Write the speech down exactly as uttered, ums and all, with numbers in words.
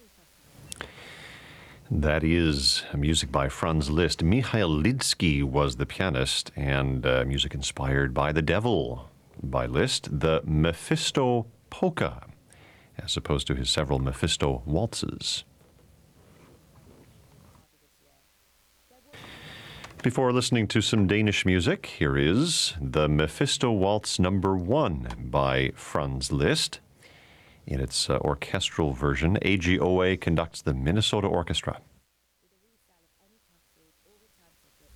That is music by Franz Liszt. Mikhail Lidsky was the pianist, and uh, music inspired by The Devil by Liszt, the Mephisto Polka, as opposed to his several Mephisto waltzes. Before listening to some Danish music, here is the Mephisto Waltz number one by Franz Liszt. In its uh, orchestral version, A G O A conducts the Minnesota Orchestra.